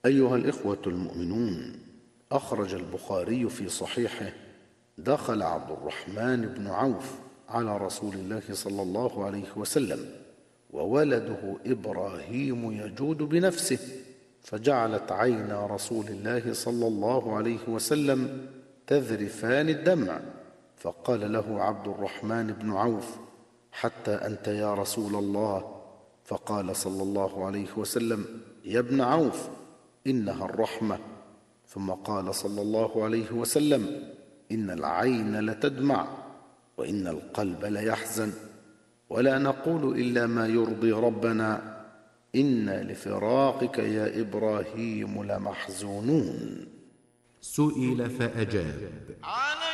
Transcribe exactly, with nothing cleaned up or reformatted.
أيها الإخوة المؤمنون، أخرج البخاري في صحيحه: دخل عبد الرحمن بن عوف على رسول الله صلى الله عليه وسلم وولده إبراهيم يجود بنفسه، فجعلت عينا رسول الله صلى الله عليه وسلم تذرفان الدمع، فقال له عبد الرحمن بن عوف: حتى أنت يا رسول الله؟ فقال صلى الله عليه وسلم: يا ابن عوف، إنها الرحمة. ثم قال صلى الله عليه وسلم: إن العين لتدمع وإن القلب ليحزن، ولا نقول إلا ما يرضي ربنا، إنا لفراقك يا إبراهيم لمحزونون. سئل فأجاب: